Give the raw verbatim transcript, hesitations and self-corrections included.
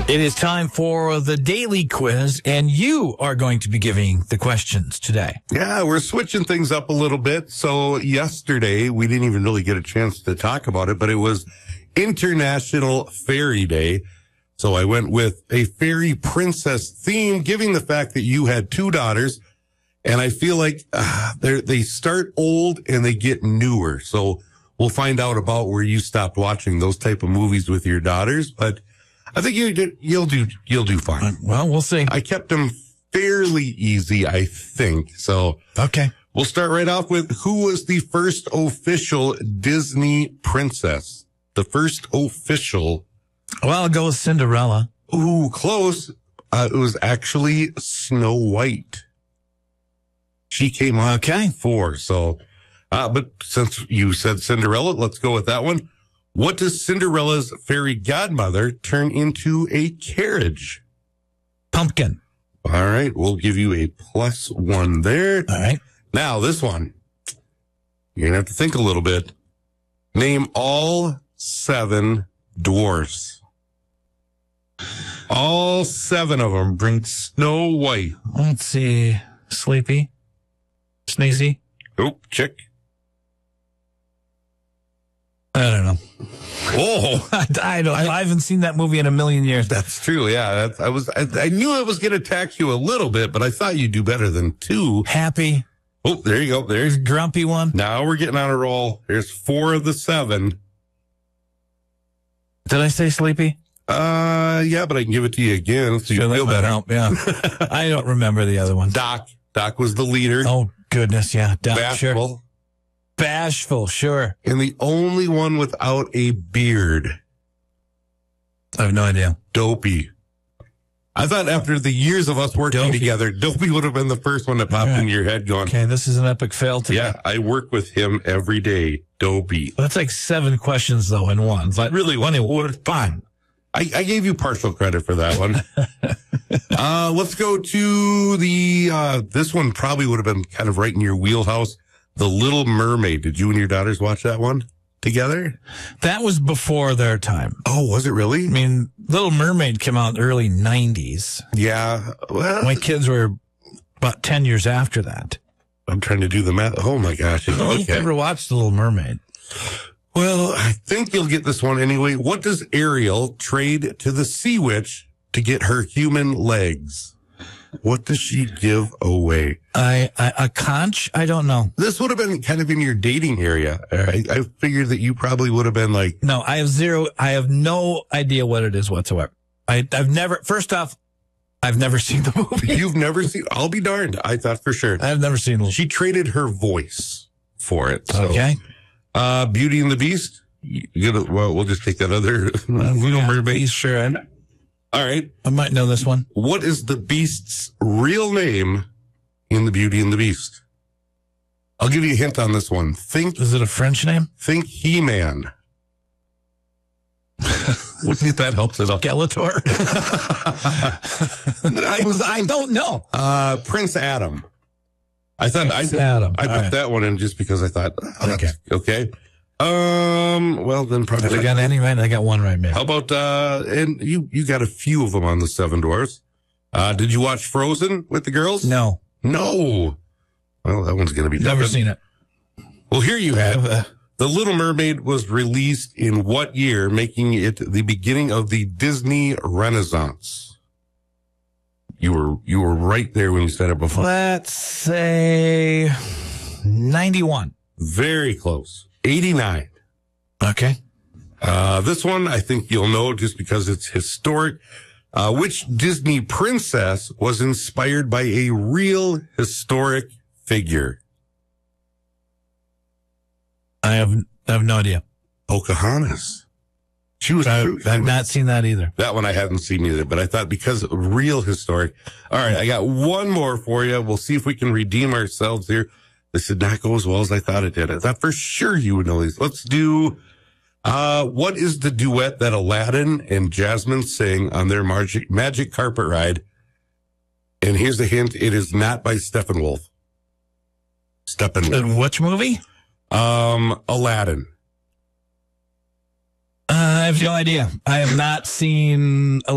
It is time for the daily quiz, and you are going to be giving the questions today. Yeah, we're switching things up a little bit. So yesterday, we didn't even really get a chance to talk about it, but it was International Fairy Day. So I went with a fairy princess theme, given the fact that you had two daughters. And I feel like uh, they they start old and they get newer. So we'll find out about where you stopped watching those type of movies with your daughters. But I think you did, you'll do you'll do fine. Well, we'll see. I kept them fairly easy, I think. So Okay. we'll start right off with who was the first official Disney princess? The first official. Well, I'll go with Cinderella. Ooh, close. Uh, it was actually Snow White. She came on Okay. four. So, uh, but since you said Cinderella, let's go with that one. What does Cinderella's fairy godmother turn into a carriage? Pumpkin. All right. We'll give you a plus one there. All right. Now, this one, you're going to have to think a little bit. Name all seven dwarfs. All seven of them bring Snow White. Let's see. Sleepy. Sneezy. Oh, chick. I don't know. Oh, I don't. I haven't seen that movie in a million years. that's true. Yeah, that's, I was. I, I knew I was going to tax you a little bit, but I thought you'd do better than two. Happy. Oh, there you go. There's Grumpy one. now we're getting on a roll. There's four of the seven. Did I say Sleepy? Uh, yeah, but I can give it to you again so you Sure, that feel might better. help, yeah. I don't remember the other one. Doc. Doc was the leader. Oh, goodness, yeah. Doc, sure. Bashful. Bashful, sure. And the only one without a beard. I have no idea. Dopey. I thought after the years of us working Dopey. together, Dopey would have been the first one that popped Right. in your head going, Okay, this is an epic fail today. yeah, I work with him every day. Dopey. That's like seven questions, though, in one. It's like, really, one, it would fine. I, I gave you partial credit for that one. uh, let's go to the, uh, this one probably would have been kind of right in your wheelhouse. The Little Mermaid. Did you and your daughters watch that one together? That was before their time. Oh, was it really? I mean, Little Mermaid came out in the early nineties. Yeah. Well, My kids were about ten years after that. I'm trying to do the math. Oh my gosh. I've Okay. never watched The Little Mermaid. Well, I think you'll get this one anyway. What does Ariel trade to the Sea Witch to get her human legs? What does she give away? I, I a conch? I don't know. This would have been kind of in your dating area. I, I figured that you probably would have been like, No, I have zero. I have no idea what it is whatsoever. I, I've never. First off, I've never seen the movie. you've never seen, I'll be darned. I thought for sure. I've never seen. The She traded her voice for it. So, Okay. uh, Beauty and the Beast. You gonna, well, we'll just take that other Little Mermaid. Sure. I, All right. I might know this one. What is the Beast's real name in the Beauty and the Beast? I'll give you a hint on this one. Think, Is it a French name? think He-Man. If that helps at all. Skeletor. I was. I don't know. Uh, Prince Adam. I thought I, Adam. I put All right. that one in just because I thought, oh, that's- okay. Um, well then Have I probably, got any right? I got one right, man. how about, uh, and you, you got a few of them on the Seven Dwarfs. Uh, did you watch Frozen with the girls? No, No. Well, that one's going to be never tough. seen it. Well, here you have, Uh, The Little Mermaid was released in what year, making it the beginning of the Disney Renaissance? You were, you were right there when you said it before. Let's say ninety-one. Very close. eighty-nine. Okay. Uh, this one, I think you'll know just because it's historic. Uh, which Disney princess was inspired by a real historic figure? I have. I have no idea. Pocahontas. She was, I, I've not seen that either. that one I hadn't seen either, but I thought because real historic. All right. I got one more for you. We'll see if we can redeem ourselves here. This did not go as well as I thought it did. I thought for sure you would know these. Let's do, uh, what is the duet that Aladdin and Jasmine sing on their magic, magic carpet ride? And here's the hint. It is not by Steppenwolf. Steppenwolf. Uh, which movie? Um, Aladdin. Uh, I have no idea. I have not seen